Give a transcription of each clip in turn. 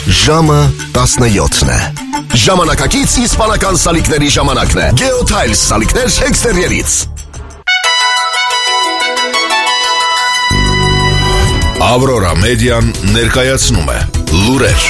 Ժամը 17-ն է։ Ժամանակակից իսպանական սալիկների ժամանակն է։ Geotiles սալիկներ էքստերիերից։ Aurora Median ներկայացնում է լուրեր։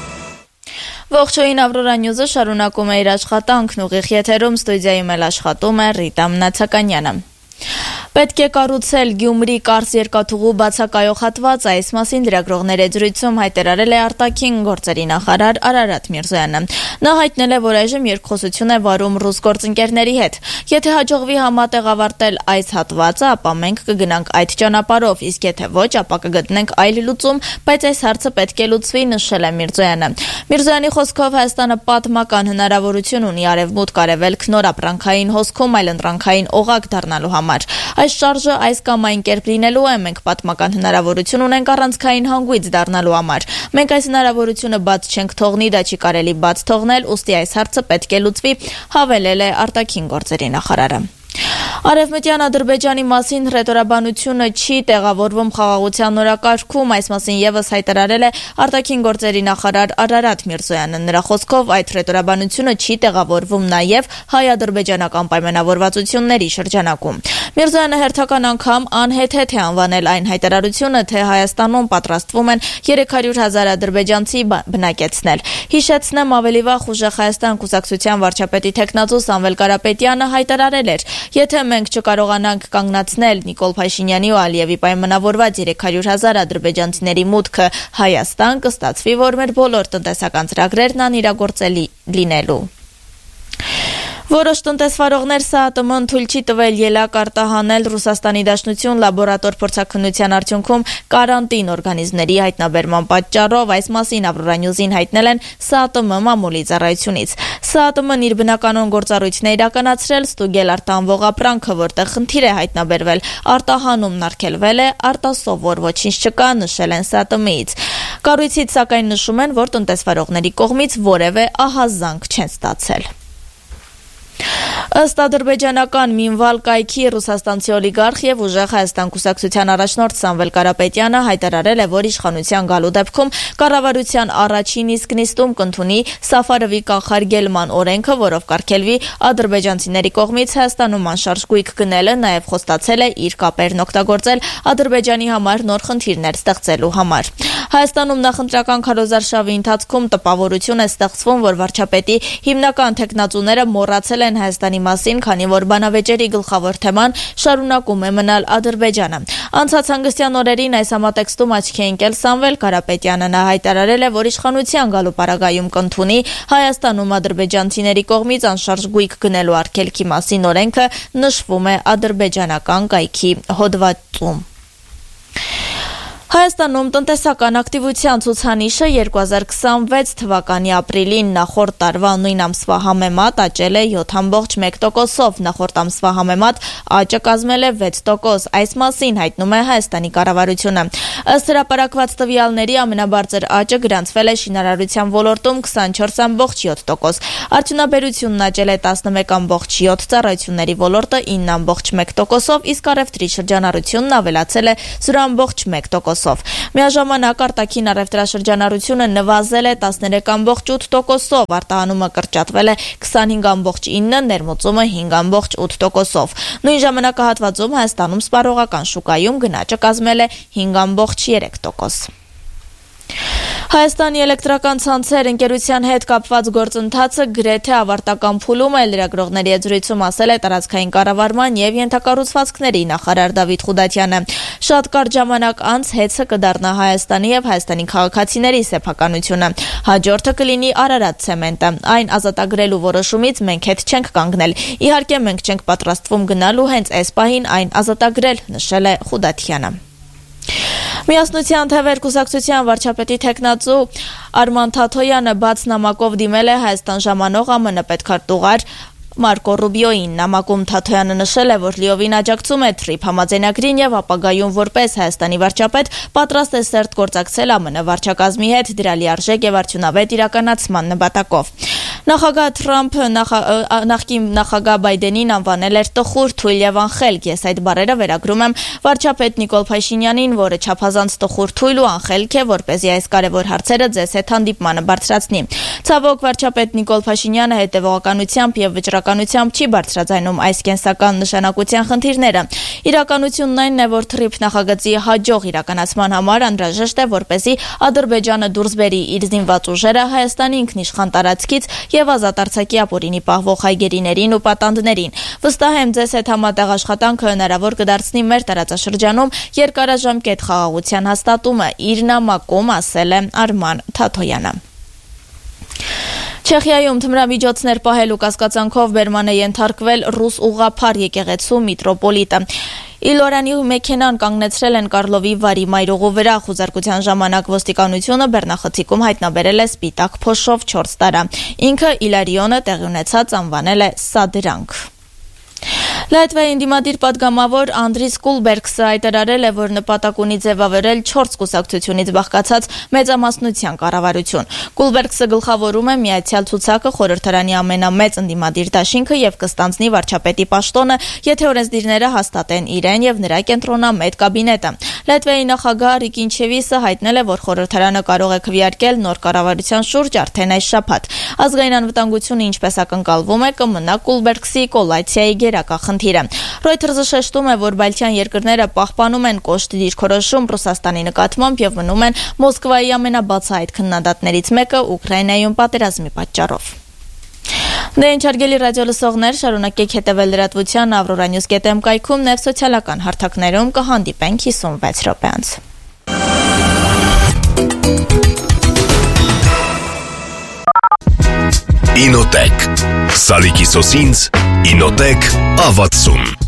Ողջույն, Aurora News-ը շարունակում է իր աշխատանքն ուղիղ եթերում, ստուդիայում էլ աշխատում է Ռիտա Մնացականյանը։ Պետք է կառուցել Գյումրի կարճ երկաթուղու բացակայող հատված, այս մասին լրագրողների զրույցում հայտարարել է արտաքին գործերի նախարար Արարատ Միրզոյանը։ Նա հայտնել է, որ այժմ երկխոսություն է վարում ռուս գործընկերների հետ։ Եթե հաջողվի համատեղ ավարտել այս հատվածը, ապա մենք կգնանք այդ ճանապարհով, իսկ եթե ոչ, ապա կգտնենք այլ լուծում, բայց այս հարցը պետք է լուծվի, նշել է Միրզոյանը։ Միրզոյանի խոսքով Հայաստանը պատմական հնարավորություն ունի արևմուտք արևելք նոր ապրանքային հոսքում այլընտրանքային օղակ դառնալու համար։ Այս շարժը այս կամ այն կերպ լինելու է, մենք պատմական հնարավորություն ունենք առանցքային հանգույց դառնալու համար։ Մենք այս հնարավորությունը բաց չենք թողնի, դա չի կարելի բաց թողնել, ուստի այս հարցը պետք է լուծվի, հավելել է արտաքին գործերի նախարարը։ Արևմտյան Ադրբեջանի մասին հռետորաբանությունը չի տեղավորվում խաղաղության նորակարգում, այս մասին ևս հայտարարել է արտաքին գործերի նախարար Արարատ Միրզոյանը։ Նրա խոսքով այդ հռետորաբանությունը չի տեղավորվում նաև հայ-ադրբեջանական պայմանավորվածությունների շրջանակում։ Միրզոյանը հերթական անգամ անհեթեթ է անվանել այն հայտարարությունը, թե Հայաստանում պատրաստվում են 300,000 ադրբեջանցի բնակեցնել։ Հիշեցնեմ, ավելի վաղ Ուժեղ Հայաստան կուսակցության վարչապետի թեկնածու Սամվել Կարապետյանը հայտարարել էր. Եթե մենք չկարողանանք կանգնացնել Նիկոլ Փաշինյանի ու Ալիևի պայմանավորված 300,000 ադրբեջանցիների մուտքը Հայաստան, կստացվի, որ մեր բոլոր տնտեսական ծրագրերն անիրագործելի լինելու։ Որոշ տնտեսվարողներ ՍԱՏՄ-ն թույլ չի տվել ելակ արտահանել Ռուսաստանի Դաշնություն լաբորատոր փորձաքննության արդյունքում կարանտին օրգանիզմների հայտնաբերման պատճառով, այս մասին Aurora News-ին հայտնել են ՍԱՏՄ մամուլի ծառայությունից։ ՍԱՏՄ-ն իր բնականon գործառույթն է իրականացրել, ստուգել արտահանվող ապրանքը, որտեղ խնդիր է հայտնաբերվել, արտահանումն արգելվել է, արտասովոր ոչինչ չկա, նշել են ՍԱՏՄ-ից։ Կառույցից սակայն նշում են, որ տնտեսվարողների կողմից որևէ ահազանգ չեն ստացել։ Ըստ ադրբեջանական Մինվալ կայքի ռուսաստանցի օլիգարխ եւ Ուժեղ Հայաստան կուսակցության առաջնորդ Սամվել Կարապետյանը հայտարարել է, որ իշխանության գալու դեպքում կառավարության առաջին իսկ նիստում կընդունի Սաֆարովի կանխարգելման օրենքը, որով կարգելվի ադրբեջանցիների կողմից Հայաստանում անշարժ գույք գնելը, նաեւ խոստացել է իր կապերն օգտագործել Ադրբեջանի համար նոր խնդիրներ ստեղծելու համար։ Հայաստանում նախընտրական քարոզարշավի ընթացքում տպավորություն է ստեղծվում, որ վարչապետի հիմնական թեկնածուները մոռացել են Հայաստանի մասին, քանի որ բանավեճերի գլխավոր թեման շարունակում է մնալ Ադրբեջանը։ Անցած հանգստյան օրերին այս համատեքստում աչքի է ընկել Սամվել Կարապետյանը։ Նա հայտարարել է, որ իշխանության գալու պարագայում կընդունի Հայաստանում ադրբեջանցիների կողմից անշարժ գույք գնելու արգելքի մասին օրենքը, նշվում է ադրբեջանական կայքի հոդվածում։ Հայաստանում տնտեսական ակտիվության ցուցանիշը 2026 թվականի ապրիլին նախորդ տարվա նույն ամսվա համեմատ աճել է 7.1%-ով, նախորդ ամսվա համեմատ աճը կազմել է 6%, այս մասին հայտնում է Հայաստանի կառավարությունը։ Ըստ հրապարակված տվյալների ամենաբարձր աճը գրանցվել է շինարարության ոլորտում 24.7%, արդյունաբերությունն աճել է 11.7%, ծառայությունների ոլորտը 9.1%-ով, իսկ առևտրի շրջանառությունն ավելացել է 0.1%-ով։ Միաժամանակ արտաքին առևտրաշրջանառությունը նվազել է 13.8%-ով, արտահանումը կրճատվել է 25.9%, ներմուծումը 5.8%-ով։ Նույն ժամանակահատվածում Հայաստանում սպառողական շուկայում գնաճը կազմել է 5.3%։ Հայաստանի էլեկտրական ցանցեր ընկերության հետ կապված գործընթացը գրեթե ավարտական փուլում է, լրագրողների զրույցում ասել է տարածքային կառավարման եւ ենթակառուցվածքների նախարար Դավիթ Խուդատյանը։ Շատ կարճ ժամանակ անց հեծը կդառնա Հայաստանի եւ Հայաստանի քաղաքացիների սեփականությունը։ Հաջորդը կլինի Արարատ ցեմենտը։ Այն ազատագրելու որոշումից մենք հետ չենք կանգնել։ Իհարկե մենք չենք պատրաստվում գնալու հենց այս պահին այն ազատագրել, նշել է Խուդատյանը։ Միասնության թևեր կուսակցության վարչապետի թեկնածու Արման Թաթոյանը բաց նամակով դիմել է Հայաստան ժամանող ԱՄՆ պետքարտուղար Մարկո Ռուբիոին։ Նամակում Թաթոյանը նշել է, որ լիովին աջակցում է TRIP համաձայնագրին եւ ապագայում որպես Հայաստանի վարչապետ պատրաստ է սերտ գործակցել ԱՄՆ վարչակազմի հետ դրա լիարժեք եւ արդյունավետ իրականացման նպատակով։ Նախագահ Թրամփը նախկին նախագահ Բայդենին անվանել էր տխուր, թույլ եւ անխելք։ Ես այդ բառերը վերագրում եմ վարչապետ Նիկոլ Փաշինյանին, որը չափազանց տխուր, թույլ ու անխելք է, որպեսզի այս կարևոր հարցերը ձեզ հետ հանդիպմանը բարձրացնի։ Ցավոք, վարչապետ Նիկոլ Փաշինյանը հետևողականությամբ եւ վճռականությամբ չի բարձրաձայնում այս կենսական նշանակության խնդիրները։ Իրականությունն այն է, որ թրիփ նախագծի հաջող իրականացման համար անհրաժեշտ է, որպեսզի Ադրբեջանը դուրս բերի իր զինված ուժերը Հայաստանի ինքնիշխան տարածքից եւ ազատ արձակի ապօրինի պահվող հայգերիներին ու պատանդներին։ Վստահ եմ, ձեզ հետ համատեղ աշխատանքը հնարավոր կդարձնի մեր տարածաշրջանում երկարաժամկետ խաղաղության հաստատումը, իր նամակում ասել է Արման Թաթոյանը։ Չեխիայում թմրամիջոցներ պահելու կասկածանքով բերման է ենթարկվել ռուս ուղղափառ եկեղեցու միտրոպոլիտը։ Իլորանի մեքենան կանգնեցրել են Կարլովի վարի մայրուղու վրա։ Խուզարկության ժամանակ ոստիկանությունը բեռնախցիկում հայտնաբերել է սպիտակ փոշով 4 տարա։ Ինքը Իլարիոնը տեղի ունեցած անվանել է սադրանք։ Լատվիայի ընդդիմադիր պատգամավոր Անդրիս Կուլբերգսը հայտարարել է, որ նպատակ ունի ձևավորել 4 կուսակցությունից բաղկացած մեծամասնության կառավարություն։ Կուլբերգսը գլխավորում է Միացյալ ցուցակը, խորհրդարանի ամենամեծ ընդդիմադիր դաշինքը եւ կստանձնի վարչապետի պաշտոնը, եթե օրենսդիրները հաստատեն իրեն եւ նրա կենտրոնամետ կաբինետը։ Լատվիայի նախագահ Ռիկինչևիսը հայտնել է, որ խորհրդարանը կարող է քվեարկել նոր կառավարության շուրջ արդեն այս շաբաթ։ Ազգային անվտանգությունը, ինչպես ակնկալվում է, կմնա Կուլբերգսի կոալիցիայի գերակա խնդիրը։ Ռոյթերսը շեշտում է, որ բալթյան երկրները պահպանում են կոշտ դիրքորոշում Ռուսաստանի նկատմամբ եւ մնում են Մոսկվայի ամենաբացահայտ քննադատներից մեկը Ուկրաինայում պատերազմի պատճառով։ Դե ինչ հարգելի ռադիո լսողներ, շարունակեք հետևել լրատվության Aurora-news.am կայքում, նաև սոցիալական հարթակներում կհանդիպենք 56 րոպե անց։ Ինոտեք Սալիկի սոսինձ Ինոտեք ավացում